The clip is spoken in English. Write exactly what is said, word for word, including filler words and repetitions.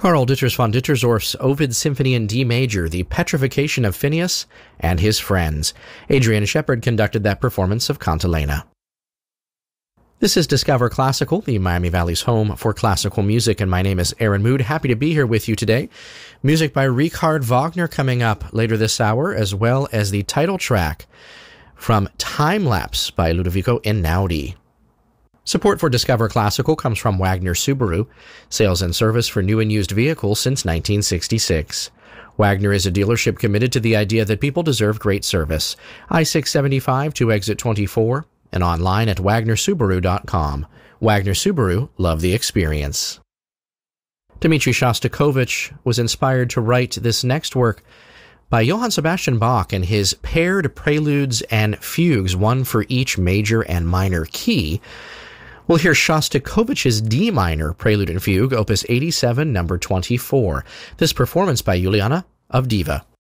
Karl Ditters von Dittersdorf's Ovid Symphony in D major, The Petrification of Phineas and His Friends. Adrian Shepard conducted that performance of Cantilena. This is Discover Classical, the Miami Valley's home for classical music, and my name is Aaron Mood. Happy to be here with you today. Music by Richard Wagner coming up later this hour, as well as the title track from Time Lapse by Ludovico Einaudi. Support for Discover Classical comes from Wagner Subaru, sales and service for new and used vehicles since nineteen sixty-six. Wagner is a dealership committed to the idea that people deserve great service. I six seventy-five to exit twenty-four, and online at wagner subaru dot com. Wagner Subaru, love the experience. Dmitri Shostakovich was inspired to write this next work by Johann Sebastian Bach and his paired preludes and fugues, one for each major and minor key. We'll hear Shostakovich's D minor prelude and fugue, opus eighty-seven, number twenty-four. This performance by Juliana Avdiva.